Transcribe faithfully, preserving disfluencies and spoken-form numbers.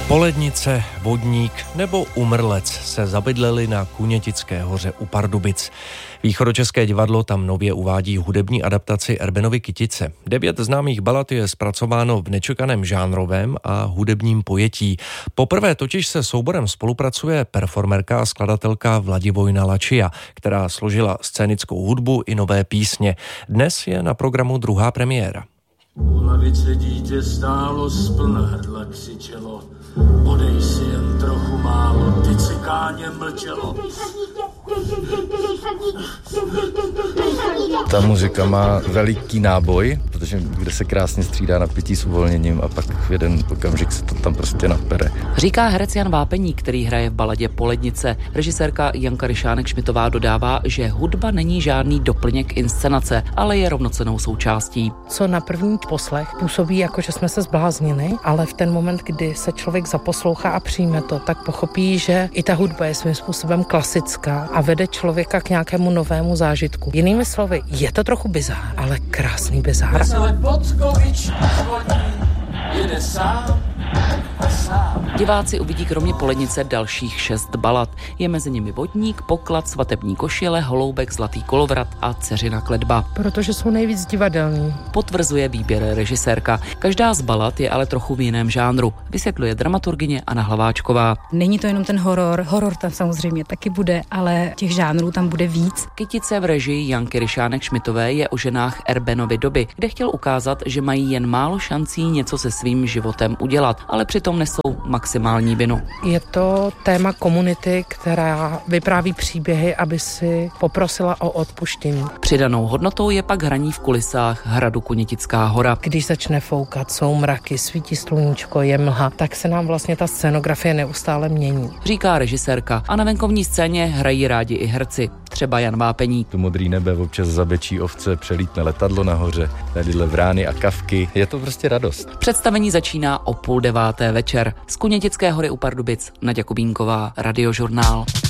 Polednice, vodník nebo umrlec se zabydleli na Kunětické hoře u Pardubic. Východočeské divadlo tam nově uvádí hudební adaptaci Erbenovy Kytice. Devět známých balad je zpracováno v nečekaném žánrovém a hudebním pojetí. Poprvé totiž se souborem spolupracuje performerka a skladatelka Vladivojna Lačia, která složila scénickou hudbu i nové písně. Dnes je na programu druhá premiéra. U lavice dítě stálo, splna hrdla křičelo. Podej si jen trochu málo, ty cikáně mlčelo. Ta muzika má veliký náboj, protože kde se krásně střídá napětí s uvolněním a pak v jeden okamžik se to tam prostě napere. Říká herec Jan Vápeník, který hraje v baladě Polednice. Režisérka Janka Ryšánek-Šmitová dodává, že hudba není žádný doplněk inscenace, ale je rovnocennou součástí. Co na první poslech působí jako, že jsme se zbláznili, ale v ten moment, kdy se člověk zaposlouchá a přijme to, tak pochopí, že i ta hudba je svým způsobem klasická a vede člověka k nějakému novému zážitku. Jinými slovy, je to trochu bizár, ale krásný bizár. Vesele Potkovič zvoní, jede sám. Diváci uvidí kromě Polednice dalších šest balad. Je mezi nimi Vodník, Poklad, Svatební košile, Holoubek, Zlatý kolovrat a Dceřina kletba. Protože jsou nejvíc divadelní. Potvrzuje výběr režisérka. Každá z balad je ale trochu v jiném žánru, vysvětluje dramaturgyně Anna Hlaváčková. Není to jenom ten horor, horor tam samozřejmě taky bude, ale těch žánrů tam bude víc. Kytice v režii Janky Ryšánek-Šmitové je o ženách Erbenovy doby, kde chtěl ukázat, že mají jen málo šancí něco se svým životem udělat, ale přitom nesou maximální vinu. Je to téma komunity, která vypráví příběhy, aby si poprosila o odpuštění. Přidanou hodnotou je pak hraní v kulisách hradu Kunětická hora. Když začne foukat, jsou mraky, svítí sluníčko, je mlha, tak se nám vlastně ta scénografie neustále mění. Říká režisérka a na venkovní scéně hrají rádi i herci. Třeba Jan Vápeník. To modrý nebe, občas zabečí ovce, přelítne letadlo nahoře, tadyhle vrány a kavky. Je to prostě radost. Představení začíná o půl deváté večer. Z Kunětické hory u Pardubic Naďa Kubínková, Radiožurnál.